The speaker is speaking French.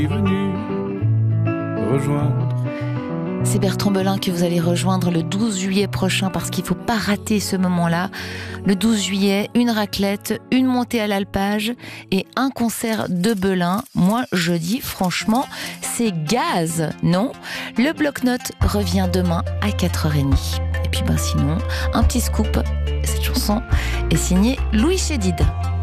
est venu rejoindre. C'est Bertrand Belin que vous allez rejoindre le 12 juillet prochain parce qu'il ne faut pas rater ce moment-là. Le 12 juillet, une raclette, une montée à l'alpage et un concert de Belin. Moi, je dis franchement, c'est gaz, non ? Le bloc-notes revient demain à 4h30. Et puis sinon, un petit scoop, cette chanson est signée Louis Chédid.